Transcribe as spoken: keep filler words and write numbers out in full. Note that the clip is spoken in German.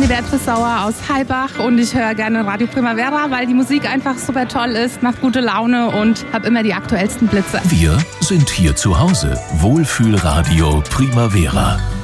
hier Beatrice Sauer aus Heilbach und ich höre gerne Radio Primavera, weil die Musik einfach super toll ist, macht gute Laune und habe immer die aktuellsten Blitze. Wir sind hier zu Hause. Wohlfühlradio Primavera.